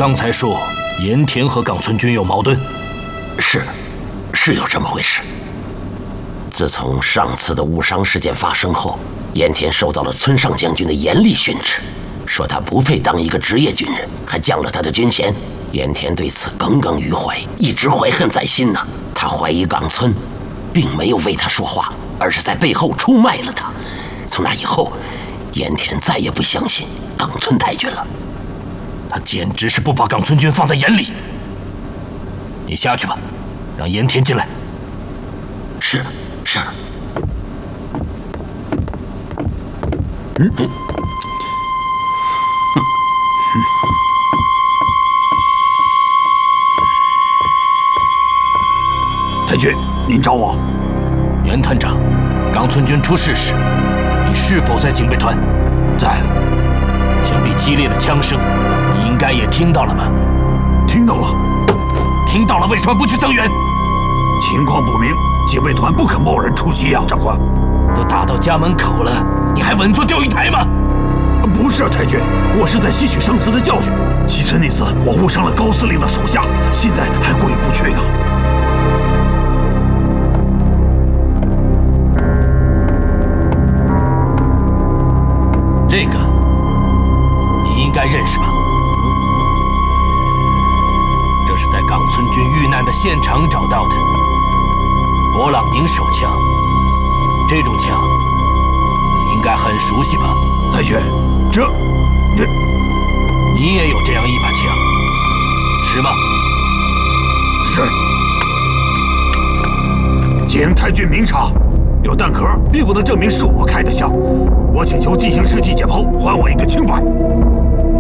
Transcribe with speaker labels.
Speaker 1: 刚才说盐田和冈村君有矛盾？
Speaker 2: 是有这么回事。自从上次的误伤事件发生后，盐田受到了村上将军的严厉训斥，说他不配当一个职业军人，还降了他的军衔。盐田对此耿耿于怀，一直怀恨在心呢。他怀疑冈村并没有为他说话，而是在背后出卖了他。从那以后，盐田再也不相信冈村太君了。
Speaker 1: 他简直是不把冈村君放在眼里。你下去吧，让盐田进来。
Speaker 2: 是。
Speaker 3: 太君，您找我。
Speaker 1: 严探长，冈村君出事时，你是否在警备团？
Speaker 3: 在。
Speaker 1: 想必激烈的枪声，你应该也听到了吧？
Speaker 3: 听到了。
Speaker 1: 听到了，为什么不去增援？
Speaker 3: 情况不明，警备团不可贸然出击啊，长官。
Speaker 1: 都打到家门口了，你还稳坐钓鱼台吗？
Speaker 3: 不是，太君，我是在吸取上次的教训。西村那次我误伤了高司令的手下，现在还过意不去呢。
Speaker 1: 这个你应该认识吧？这是在冈村君遇难的现场找到的勃朗宁手枪。这种枪你应该很熟悉吧？
Speaker 3: 太君，这
Speaker 1: 你也有这样一把枪，是吗？
Speaker 3: 是。请太君明察，有弹壳并不能证明是我开的枪。我请求进行尸体解剖，还我一个清白。